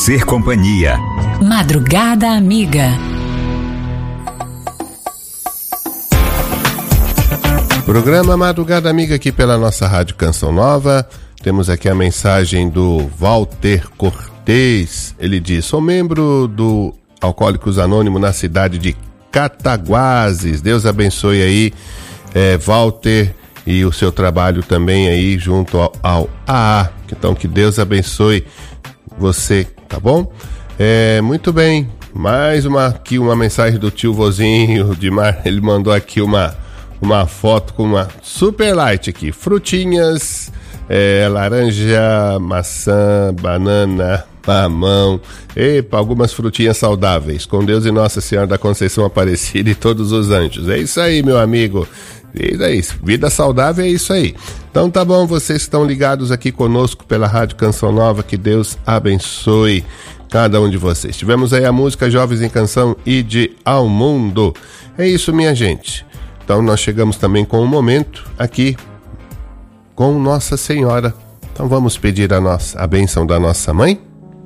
Fazer companhia. Madrugada Amiga. Programa Madrugada Amiga aqui pela nossa Rádio Canção Nova. Temos aqui a mensagem do Walter Cortez. Ele diz: sou membro do Alcoólicos Anônimos na cidade de Cataguases. Deus abençoe aí, Walter, e o seu trabalho também aí junto ao AA. Então que Deus abençoe você, tá bom? Muito bem, mais uma mensagem do tio Vozinho de Mar. Ele mandou aqui uma foto com uma super light aqui, frutinhas, laranja, maçã, banana, mamão, algumas frutinhas saudáveis, com Deus e Nossa Senhora da Conceição Aparecida e todos os anjos. É isso aí, meu amigo. É isso. Vida saudável é isso aí. Então tá bom, vocês estão ligados aqui conosco pela Rádio Canção Nova, que Deus abençoe cada um de vocês. Tivemos aí a música Jovens em Canção, Ide ao Mundo. É isso, minha gente. Então nós chegamos também com um momento aqui com Nossa Senhora. Então vamos pedir a bênção da nossa mãe.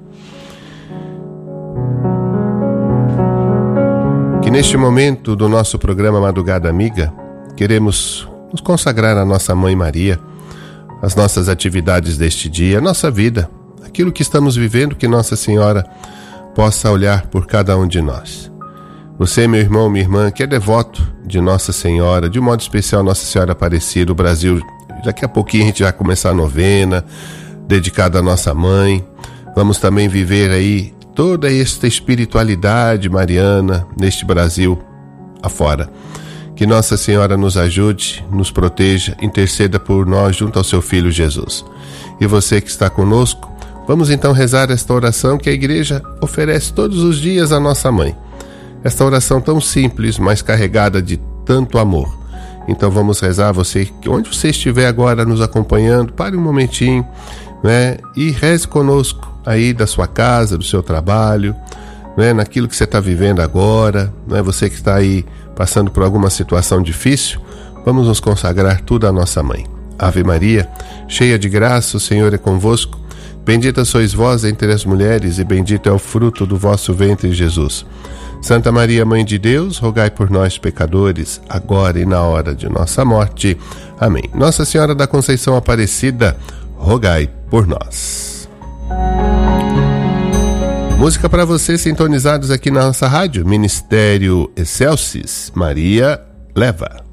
Que neste momento do nosso programa Madrugada Amiga, queremos nos consagrar à nossa Mãe Maria, as nossas atividades deste dia, a nossa vida, aquilo que estamos vivendo, que Nossa Senhora possa olhar por cada um de nós. Você, meu irmão, minha irmã, que é devoto de Nossa Senhora, de um modo especial Nossa Senhora Aparecida, o Brasil, daqui a pouquinho a gente vai começar a novena, dedicada à nossa mãe. Vamos também viver aí toda esta espiritualidade mariana neste Brasil afora. Que Nossa Senhora nos ajude, nos proteja, interceda por nós junto ao seu Filho Jesus. E você que está conosco, vamos então rezar esta oração que a igreja oferece todos os dias à nossa mãe. Esta oração tão simples, mas carregada de tanto amor. Então vamos rezar, você, onde você estiver agora nos acompanhando, pare um momentinho, né? E reze conosco aí da sua casa, do seu trabalho, né? Naquilo que você está vivendo agora, né? Você que está aí passando por alguma situação difícil, vamos nos consagrar tudo à nossa mãe. Ave Maria, cheia de graça, o Senhor é convosco. Bendita sois vós entre as mulheres e bendito é o fruto do vosso ventre, Jesus. Santa Maria, Mãe de Deus, rogai por nós, pecadores, agora e na hora de nossa morte. Amém. Nossa Senhora da Conceição Aparecida, rogai por nós. Música para vocês sintonizados aqui na nossa rádio, Ministério Excelsis, Maria Leva.